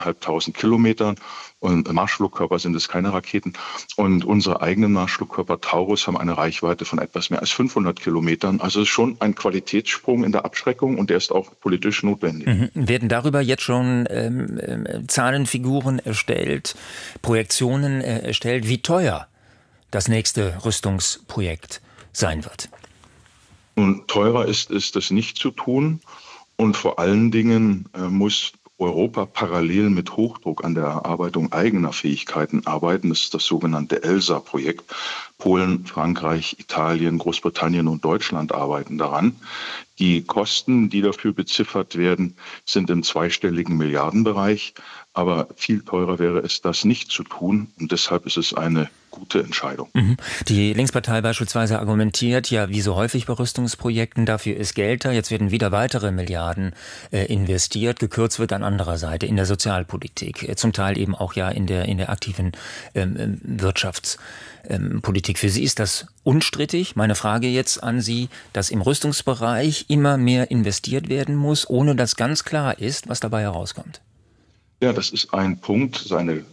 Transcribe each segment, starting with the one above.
4.500 Kilometern. Und Marschflugkörper sind es keine Raketen. Und unsere eigenen Marschflugkörper Taurus haben eine Reichweite von etwas mehr als 500 Kilometern. Also es ist schon ein Qualitätssprung in der Abschreckung und der ist auch politisch notwendig. Werden darüber jetzt schon Zahlenfiguren erstellt, Projektionen erstellt, wie teuer das nächste Rüstungsprojekt sein wird? Nun, teurer ist es nicht zu tun. Und vor allen Dingen muss Europa parallel mit Hochdruck an der Erarbeitung eigener Fähigkeiten arbeiten. Das ist das sogenannte ELSA-Projekt. Polen, Frankreich, Italien, Großbritannien und Deutschland arbeiten daran. Die Kosten, die dafür beziffert werden, sind im zweistelligen Milliardenbereich. Aber viel teurer wäre es, das nicht zu tun. Und deshalb ist es eine gute Entscheidung. Die Linkspartei beispielsweise argumentiert ja, wie so häufig bei Rüstungsprojekten, dafür ist Geld da. Jetzt werden wieder weitere Milliarden investiert. Gekürzt wird an anderer Seite in der Sozialpolitik. Zum Teil eben auch ja in der aktiven Wirtschaftspolitik. Für Sie ist das unstrittig. Meine Frage jetzt an Sie, dass im Rüstungsbereich immer mehr investiert werden muss, ohne dass ganz klar ist, was dabei herauskommt. Ja, das ist ein Punkt, ein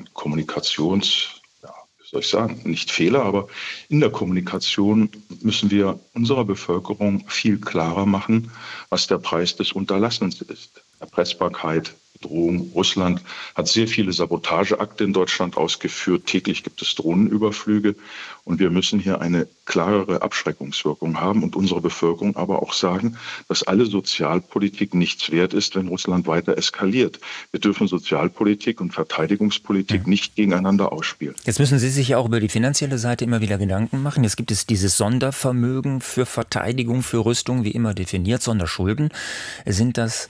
nicht Fehler, aber in der Kommunikation müssen wir unserer Bevölkerung viel klarer machen, was der Preis des Unterlassens ist. Erpressbarkeit, Bedrohung. Russland hat sehr viele Sabotageakte in Deutschland ausgeführt. Täglich gibt es Drohnenüberflüge. Und wir müssen hier eine klarere Abschreckungswirkung haben und unserer Bevölkerung aber auch sagen, dass alle Sozialpolitik nichts wert ist, wenn Russland weiter eskaliert. Wir dürfen Sozialpolitik und Verteidigungspolitik nicht gegeneinander ausspielen. Jetzt müssen Sie sich ja auch über die finanzielle Seite immer wieder Gedanken machen. Jetzt gibt es dieses Sondervermögen für Verteidigung, für Rüstung, wie immer definiert, Sonderschulden. Sind das,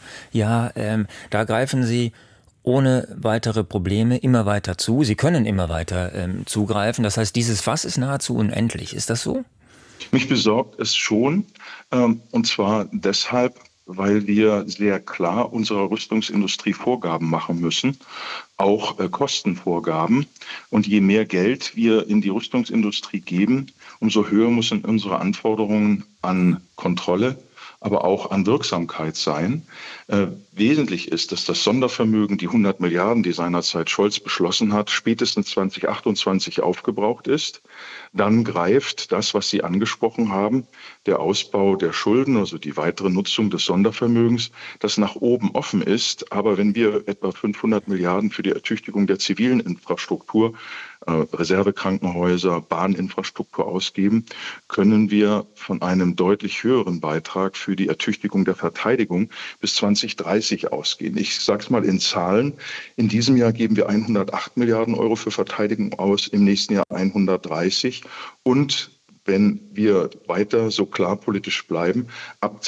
da greifen Sie ohne weitere Probleme immer weiter zu. Sie können immer weiter zugreifen. Das heißt, dieses Fass ist nahezu unendlich. Ist das so? Mich besorgt es schon. Und zwar deshalb, weil wir sehr klar unserer Rüstungsindustrie Vorgaben machen müssen, auch Kostenvorgaben. Und je mehr Geld wir in die Rüstungsindustrie geben, umso höher müssen unsere Anforderungen an Kontrolle, aber auch an Wirksamkeit sein. Wesentlich ist, dass das Sondervermögen, die 100 Milliarden, die seinerzeit Scholz beschlossen hat, spätestens 2028 aufgebraucht ist. Dann greift das, was Sie angesprochen haben, der Ausbau der Schulden, also die weitere Nutzung des Sondervermögens, das nach oben offen ist. Aber wenn wir etwa 500 Milliarden für die Ertüchtigung der zivilen Infrastruktur, Reservekrankenhäuser, Bahninfrastruktur ausgeben, können wir von einem deutlich höheren Beitrag für die Ertüchtigung der Verteidigung bis 2030 ausgehen. Ich sage es mal in Zahlen. In diesem Jahr geben wir 108 Milliarden Euro für Verteidigung aus, im nächsten Jahr 130. Und wenn wir weiter so klar politisch bleiben, ab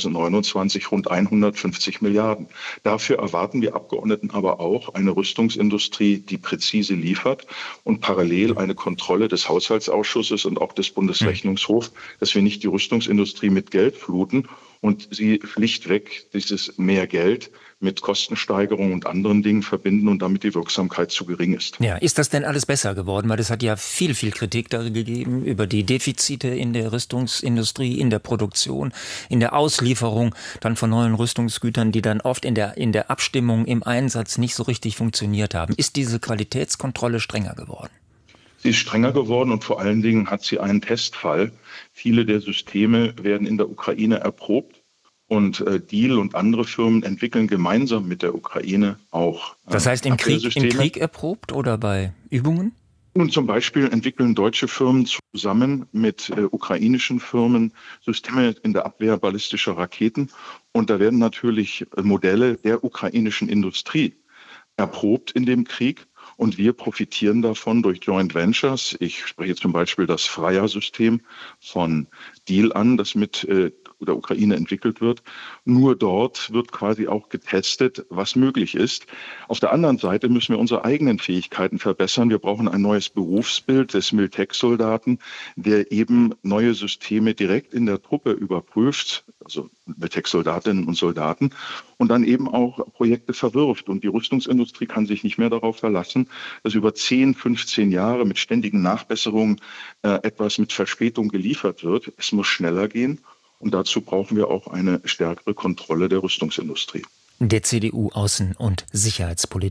2029 rund 150 Milliarden. Dafür erwarten wir Abgeordneten aber auch eine Rüstungsindustrie, die präzise liefert und parallel eine Kontrolle des Haushaltsausschusses und auch des Bundesrechnungshofs, dass wir nicht die Rüstungsindustrie mit Geld fluten und sie schlichtweg dieses mehr Geld mit Kostensteigerungen und anderen Dingen verbinden und damit die Wirksamkeit zu gering ist. Ja, ist das denn alles besser geworden? Weil es hat ja viel Kritik da gegeben über die Defizite in der Rüstungsindustrie, in der Produktion, in der Auslieferung dann von neuen Rüstungsgütern, die dann oft in der Abstimmung, im Einsatz nicht so richtig funktioniert haben. Ist diese Qualitätskontrolle strenger geworden? Sie ist strenger geworden und vor allen Dingen hat sie einen Testfall. Viele der Systeme werden in der Ukraine erprobt. Und Diehl und andere Firmen entwickeln gemeinsam mit der Ukraine auch Das heißt im Krieg erprobt oder bei Übungen? Nun, zum Beispiel entwickeln deutsche Firmen zusammen mit ukrainischen Firmen Systeme in der Abwehr ballistischer Raketen. Und da werden natürlich Modelle der ukrainischen Industrie erprobt in dem Krieg. Und wir profitieren davon durch Joint Ventures. Ich spreche zum Beispiel das Freya-System von Diehl an, das mit der Ukraine entwickelt wird. Nur dort wird quasi auch getestet, was möglich ist. Auf der anderen Seite müssen wir unsere eigenen Fähigkeiten verbessern. Wir brauchen ein neues Berufsbild des Miltech-Soldaten, der eben neue Systeme direkt in der Truppe überprüft, also Miltech-Soldatinnen und Soldaten, und dann eben auch Projekte verwirft. Und die Rüstungsindustrie kann sich nicht mehr darauf verlassen, dass über 10, 15 Jahre mit ständigen Nachbesserungen etwas mit Verspätung geliefert wird. Es muss schneller gehen. Und dazu brauchen wir auch eine stärkere Kontrolle der Rüstungsindustrie. der CDU-Außen- und Sicherheitspolitik.